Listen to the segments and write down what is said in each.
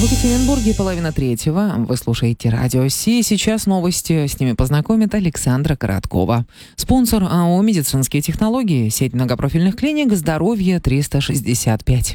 В Екатеринбурге 2:30. Вы слушаете Радио Си. Сейчас новости. С ними познакомит Александра Короткова. Спонсор АО «Медицинские технологии». Сеть многопрофильных клиник «Здоровье 365».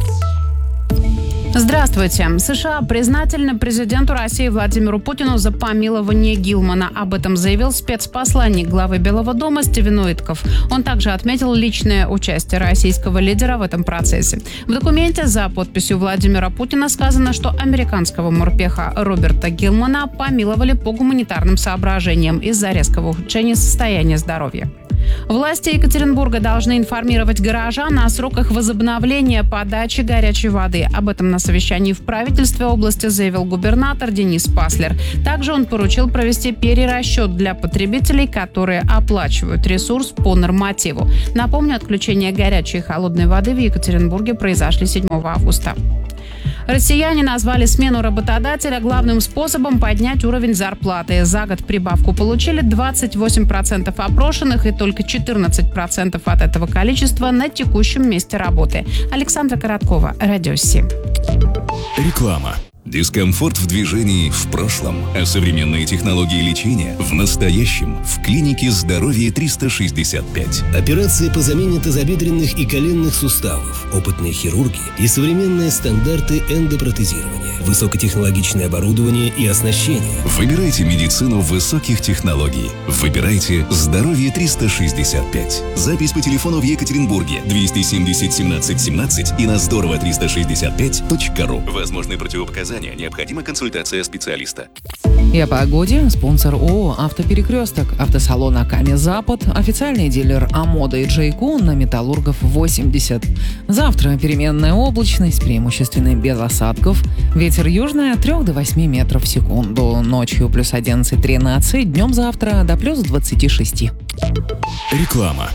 Здравствуйте. США признательны президенту России Владимиру Путину за помилование Гилмана. Об этом заявил спецпосланник главы Белого дома Стивен Уитков. Он также отметил личное участие российского лидера в этом процессе. В документе за подписью Владимира Путина сказано, что американского морпеха Роберта Гилмана помиловали по гуманитарным соображениям из-за резкого ухудшения состояния здоровья. Власти Екатеринбурга должны информировать горожан о сроках возобновления подачи горячей воды. Об этом на совещании в правительстве области заявил губернатор Денис Паслер. Также он поручил провести перерасчет для потребителей, которые оплачивают ресурс по нормативу. Напомню, отключение горячей и холодной воды в Екатеринбурге произошли 7 августа. Россияне назвали смену работодателя главным способом поднять уровень зарплаты. За год прибавку получили 28% опрошенных и только 14% от этого количества на текущем месте работы. Александра Короткова, Радио Си. Реклама. Дискомфорт в движении в прошлом, а современные технологии лечения в настоящем в клинике «Здоровье 365». Операции по замене тазобедренных и коленных суставов, опытные хирурги и современные стандарты эндопротезирования, высокотехнологичное оборудование и оснащение. Выбирайте медицину высоких технологий. Выбирайте «Здоровье 365». Запись по телефону в Екатеринбурге 270 17 17 и на здорово365.ру. Возможны противопоказания. Необходима консультация специалиста. И о погоде. Спонсор ООО «Автоперекресток», автосалон «Аками Запад», официальный дилер «Амода» и «Джейку» на Металлургов 80. Завтра переменная облачность, преимущественно без осадков. Ветер южный от 3 до 8 метров в секунду. Ночью плюс 11-13, днем завтра до плюс 26. Реклама.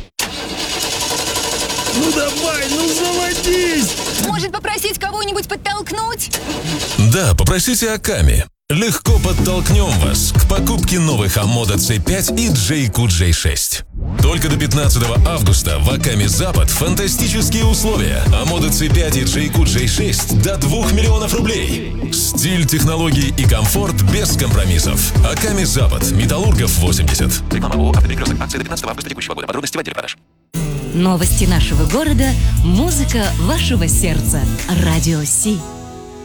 Ну давай, заводись! Может, попросить кого-нибудь подтолкнуть? Да, попросите Аками. Легко подтолкнем вас к покупке новых Амода C5 и Джейку J6. Только до 15 августа в Аками Запад фантастические условия. Амода C5 и Джейку J6 до 2 миллионов рублей. Стиль, технологии и комфорт без компромиссов. Аками Запад, Металлургов 80. Реклама ООО «Автоперекресток». Акция до 15 августа текущего года. Подробности в отделе продаж. Новости нашего города, музыка вашего сердца. Радио Си.